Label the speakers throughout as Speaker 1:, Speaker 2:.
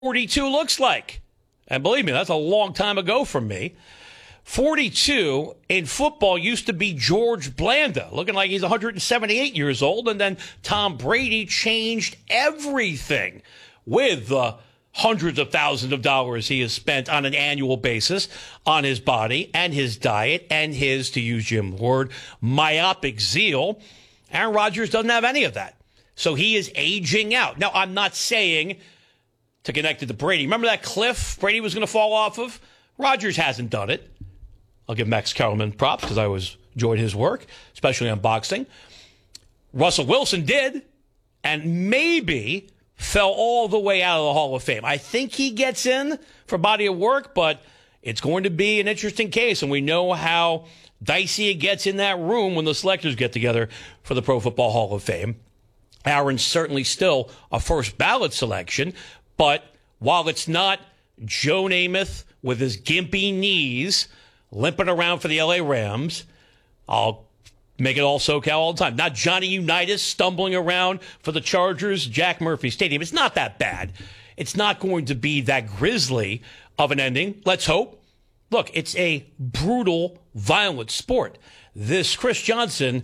Speaker 1: 42 looks like. And believe me, that's a long time ago from me. 42 in football used to be George Blanda, looking like he's 178 years old. And then Tom Brady changed everything with the hundreds of thousands of dollars he has spent on an annual basis on his body and his diet and his, to use Jim's word, myopic zeal. Aaron Rodgers doesn't have any of that. So he is aging out. Now, I'm not saying to connect it to Brady. Remember that cliff Brady was going to fall off of? Rodgers hasn't done it. I'll give Max Kellerman props because I always enjoyed his work, especially on boxing. Russell Wilson did, and maybe fell all the way out of the Hall of Fame. I think he gets in for body of work, but it's going to be an interesting case, and we know how dicey it gets in that room when the selectors get together for the Pro Football Hall of Fame. Aaron's certainly still a first ballot selection, but while it's not Joe Namath with his gimpy knees limping around for the L.A. Rams, I'll make it all SoCal all the time. Not Johnny Unitas stumbling around for the Chargers, Jack Murphy Stadium. It's not that bad. It's not going to be that grisly of an ending. Let's hope. Look, it's a brutal, violent sport. This Chris Johnson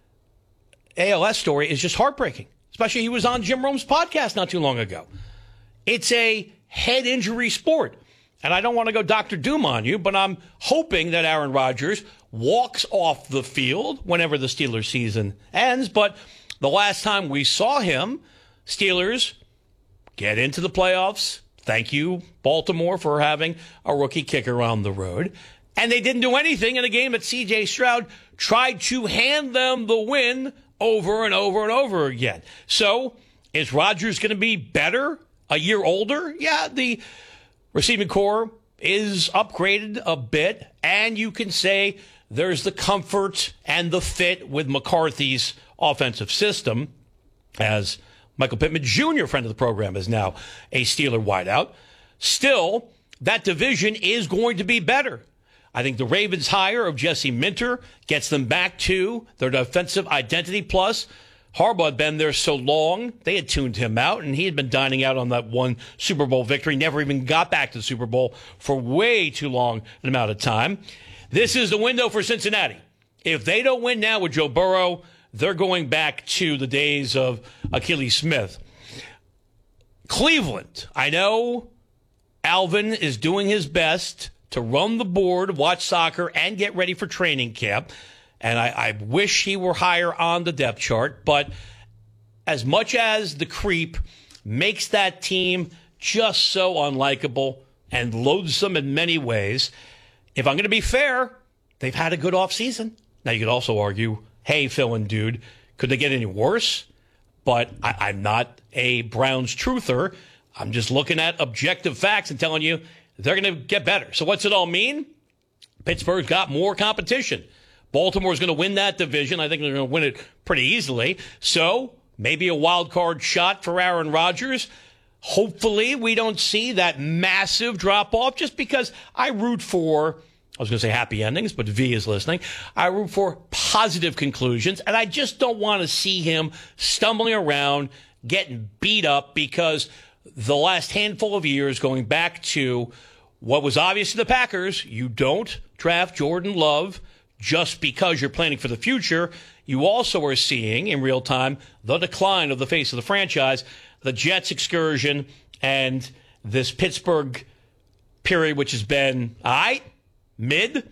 Speaker 1: ALS story is just heartbreaking. Especially he was on Jim Rome's podcast not too long ago. It's a head injury sport. And I don't want to go Dr. Doom on you, but I'm hoping that Aaron Rodgers walks off the field whenever the Steelers season ends. But the last time we saw him, Steelers get into the playoffs. Thank you, Baltimore, for having a rookie kicker on the road. And they didn't do anything in a game that C.J. Stroud tried to hand them the win over and over and over again. So is Rodgers going to be better, a year older? Yeah, the receiving core is upgraded a bit, and you can say there's the comfort and the fit with McCarthy's offensive system, as Michael Pittman Jr., friend of the program, is now a Steeler wideout. Still, that division is going to be better. I think the Ravens' hire of Jesse Minter gets them back to their defensive identity. Plus, Harbaugh had been there so long, they had tuned him out, and he had been dining out on that one Super Bowl victory, never even got back to the Super Bowl for way too long an amount of time. This is the window for Cincinnati. If they don't win now with Joe Burrow, they're going back to the days of Achilles Smith. Cleveland, I know Alvin is doing his best to run the board, watch soccer, and get ready for training camp. And I wish he were higher on the depth chart. But as much as the creep makes that team just so unlikable and loathsome in many ways, if I'm going to be fair, they've had a good offseason. Now, you could also argue, hey, Phil and dude, could they get any worse? But I'm not a Browns truther. I'm just looking at objective facts and telling you they're going to get better. So what's it all mean? Pittsburgh's got more competition. Baltimore's going to win that division. I think they're going to win it pretty easily. So maybe a wild card shot for Aaron Rodgers. Hopefully we don't see that massive drop-off just because I root for, I was going to say happy endings, but V is listening. I root for positive conclusions, and I just don't want to see him stumbling around, getting beat up because the last handful of years, going back to what was obvious to the Packers, you don't draft Jordan Love just because you're planning for the future. You also are seeing in real time the decline of the face of the franchise, the Jets excursion, and this Pittsburgh period, which has been, mid.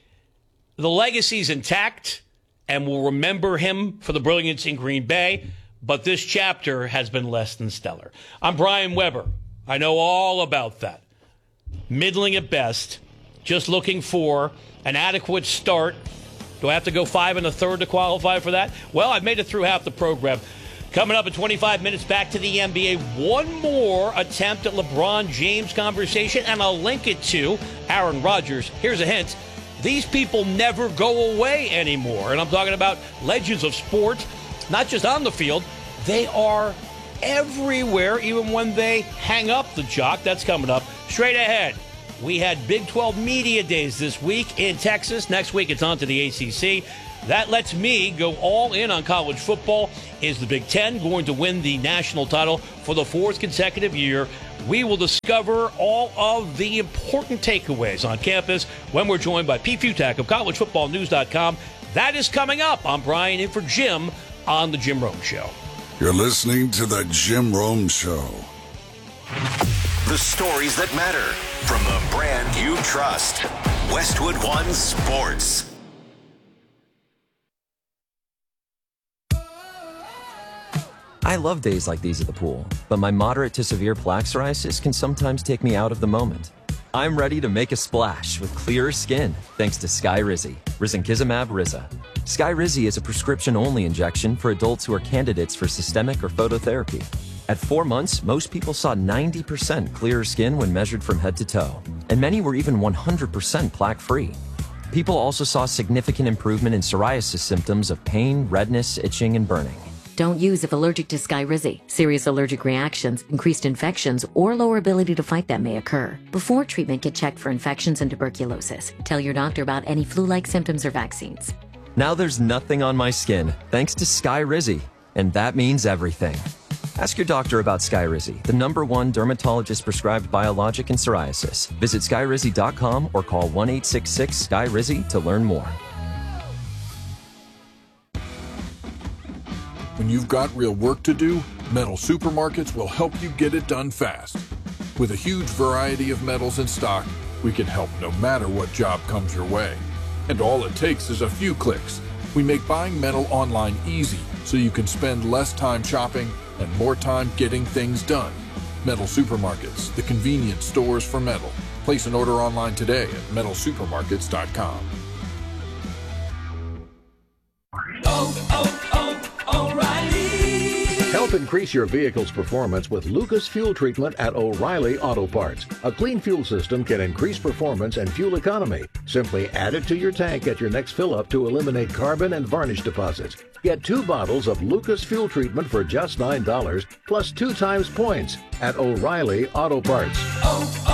Speaker 1: The legacy's intact, and we'll remember him for the brilliance in Green Bay, but this chapter has been less than stellar. I'm Brian Weber. I know all about that. Middling at best, just looking for an adequate start. Do I have to go 5 1/3 to qualify for that? Well, I've made it through half the program. Coming up in 25 minutes, back to the NBA. One more attempt at LeBron James conversation, and I'll link it to Aaron Rodgers. Here's a hint. These people never go away anymore. And I'm talking about legends of sport, not just on the field. They are everywhere, even when they hang up the jock. That's coming up straight ahead. We had Big 12 Media Days this week in Texas. Next week, it's on to the ACC. That lets me go all in on college football. Is the Big Ten going to win the national title for the fourth consecutive year? We will discover all of the important takeaways on campus when we're joined by Pete Futak of collegefootballnews.com. That is coming up. I'm Brian in for Jim on The Jim Rome Show.
Speaker 2: You're listening to The Jim Rome Show.
Speaker 3: The stories that matter from the brand you trust. Westwood One Sports.
Speaker 4: I love days like these at the pool, but my moderate to severe plaque psoriasis can sometimes take me out of the moment. I'm ready to make a splash with clearer skin thanks to Skyrizi, risankizumab Riza. Skyrizi is a prescription-only injection for adults who are candidates for systemic or phototherapy. At 4 months, most people saw 90% clearer skin when measured from head to toe, and many were even 100% plaque-free. People also saw significant improvement in psoriasis symptoms of pain, redness, itching, and burning.
Speaker 5: Don't use if allergic to Skyrizi. Serious allergic reactions, increased infections, or lower ability to fight them may occur. Before treatment, get checked for infections and tuberculosis. Tell your doctor about any flu-like symptoms or vaccines.
Speaker 4: Now there's nothing on my skin thanks to Skyrizi, and that means everything. Ask your doctor about Skyrizi, the #1 dermatologist-prescribed biologic in psoriasis. Visit Skyrizi.com or call 1-866-SKYRIZI to learn more.
Speaker 6: When you've got real work to do, Metal Supermarkets will help you get it done fast. With a huge variety of metals in stock, we can help no matter what job comes your way. And all it takes is a few clicks. We make buying metal online easy so you can spend less time shopping and more time getting things done. Metal Supermarkets, the convenience stores for metal. Place an order online today at metalsupermarkets.com.
Speaker 7: Help increase your vehicle's performance with Lucas Fuel Treatment at O'Reilly Auto Parts. A clean fuel system can increase performance and fuel economy. Simply add it to your tank at your next fill-up to eliminate carbon and varnish deposits. Get 2 bottles of Lucas Fuel Treatment for just $9 plus 2 times points at O'Reilly Auto Parts.